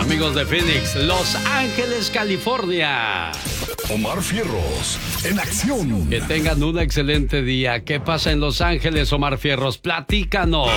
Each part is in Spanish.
amigos de Phoenix, Los Ángeles, California. Omar Fierros, en acción. Que tengan un excelente día. ¿Qué pasa en Los Ángeles, Omar Fierros? Platícanos.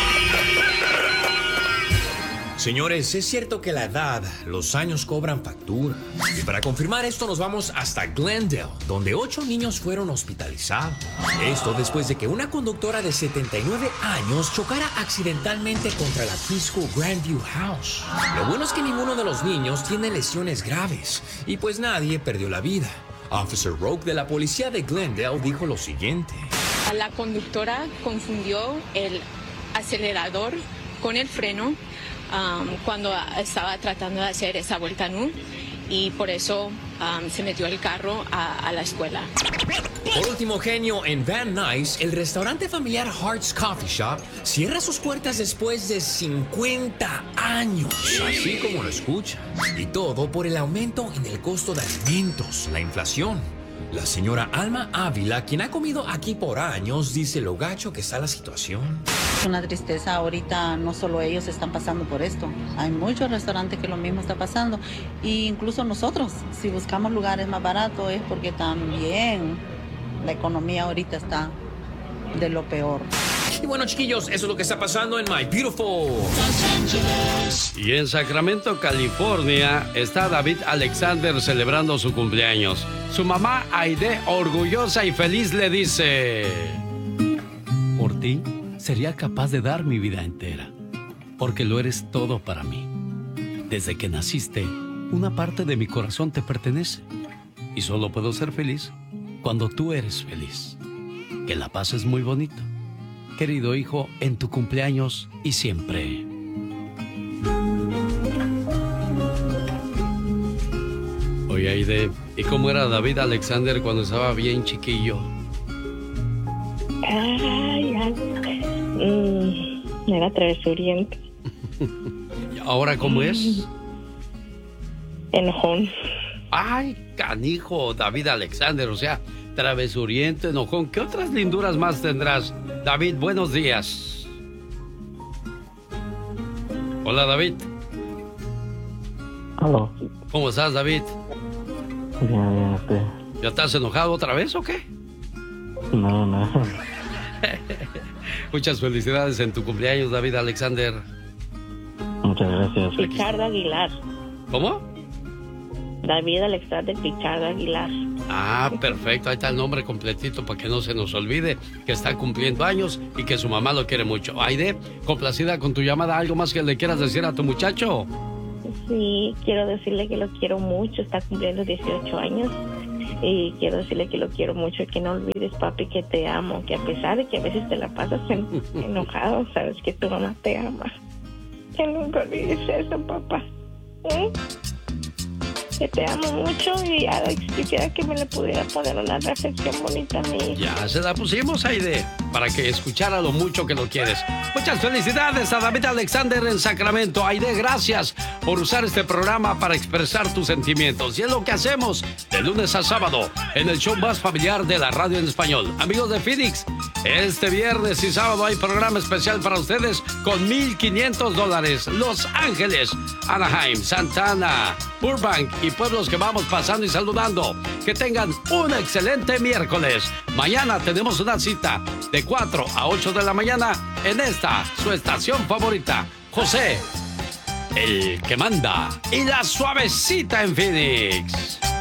Señores, es cierto que la edad, los años cobran factura. Y para confirmar esto nos vamos hasta Glendale, donde 8 niños fueron hospitalizados. Esto después de que una conductora de 79 años chocara accidentalmente contra la Preschool Grandview House. Lo bueno es que ninguno de los niños tiene lesiones graves y pues nadie perdió la vida. Officer Roque de la policía de Glendale dijo lo siguiente. La conductora confundió el acelerador con el freno cuando estaba tratando de hacer esa vuelta en U y por eso se metió el carro a la escuela. Por último, genio, en Van Nuys, el restaurante familiar Hart's Coffee Shop cierra sus puertas después de 50 años, así como lo escucha. Y todo por el aumento en el costo de alimentos, la inflación. La señora Alma Ávila, quien ha comido aquí por años, dice lo gacho que está la situación. Es una tristeza ahorita, no solo ellos están pasando por esto. Hay muchos restaurantes que lo mismo está pasando. E incluso nosotros, si buscamos lugares más baratos, es porque también la economía ahorita está de lo peor. Y bueno, chiquillos, eso es lo que está pasando en My Beautiful Los Ángeles. Y en Sacramento, California, está David Alexander celebrando su cumpleaños. Su mamá, Aide, orgullosa y feliz, le dice: por ti, sería capaz de dar mi vida entera, porque lo eres todo para mí. Desde que naciste, una parte de mi corazón te pertenece, y solo puedo ser feliz cuando tú eres feliz. Que la paz es muy bonito. Querido hijo, en tu cumpleaños y siempre. Oye, Aide, ¿y cómo era David Alexander cuando estaba bien chiquillo? Era travesuriento. ¿Y ahora cómo es? Enojón. Ay, canijo, David Alexander, o sea, travesuriento, enojón. ¿Qué otras linduras más tendrás? David, buenos días. Hola, David. Aló. ¿Cómo estás, David? Bien, ¿Ya estás enojado otra vez o qué? No. Muchas felicidades en tu cumpleaños, David Alexander. Muchas gracias. Pichardo Aguilar. ¿Cómo? David Alexander Pichardo Aguilar. Ah, perfecto. Ahí está el nombre completito para que no se nos olvide que está cumpliendo años y que su mamá lo quiere mucho. Aide, complacida con tu llamada. ¿Algo más que le quieras decir a tu muchacho? Sí, quiero decirle que lo quiero mucho. Está cumpliendo 18 años. Y quiero decirle que lo quiero mucho, que no olvides, papi, que te amo, que a pesar de que a veces te la pasas enojado, sabes que tu mamá te ama. Que nunca olvides eso, papá. Que te amo mucho y quisiera que me le pudiera poner una reflexión bonita a mí. Ya se la pusimos, Aide, para que escuchara lo mucho que lo quieres. Muchas felicidades a David Alexander en Sacramento. Aide, gracias por usar este programa para expresar tus sentimientos. Y es lo que hacemos de lunes a sábado en el show más familiar de la radio en español. Amigos de Phoenix, este viernes y sábado hay programa especial para ustedes con $1,500. Los Ángeles, Anaheim, Santa Ana, Burbank y pueblos que vamos pasando y saludando. Que tengan un excelente miércoles. Mañana tenemos una cita de 4 a 8 de la mañana en esta, su estación favorita. José, el que manda, y la suavecita en Phoenix.